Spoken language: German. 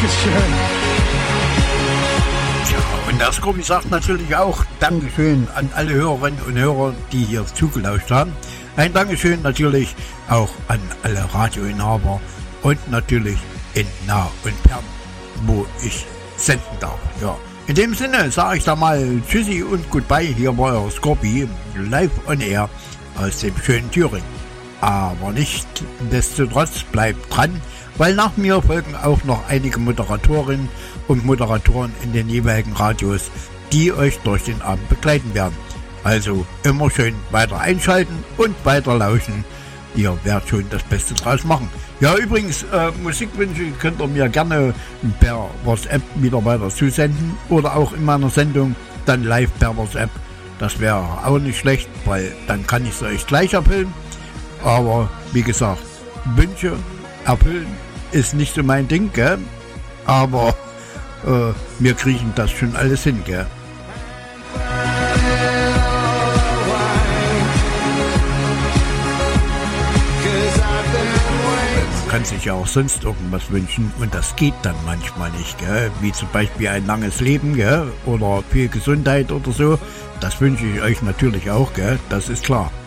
Dankeschön. Tja, und der Scorpi sagt natürlich auch Dankeschön an alle Hörerinnen und Hörer, die hier zugelauscht haben. Ein Dankeschön natürlich auch an alle Radioinhaber und natürlich in Nah und Fern, wo ich senden darf. Ja. In dem Sinne sage ich da mal Tschüssi und Goodbye. Hier war euer Scorpi live on air aus dem schönen Thüringen. Aber nichtsdestotrotz bleibt dran, weil nach mir folgen auch noch einige Moderatorinnen und Moderatoren in den jeweiligen Radios, die euch durch den Abend begleiten werden. Also immer schön weiter einschalten und weiter lauschen. Ihr werdet schon das Beste draus machen. Ja, übrigens, Musikwünsche könnt ihr mir gerne per WhatsApp wieder weiter zusenden oder auch in meiner Sendung dann live per WhatsApp. Das wäre auch nicht schlecht, weil dann kann ich es euch gleich erfüllen. Aber wie gesagt, Wünsche erfüllen ist nicht so mein Ding, gell? Aber wir kriegen das schon alles hin, gell? Kann sich ja auch sonst irgendwas wünschen und das geht dann manchmal nicht, gell? Wie zum Beispiel ein langes Leben, gell? Oder viel Gesundheit oder so. Das wünsche ich euch natürlich auch, gell? Das ist klar.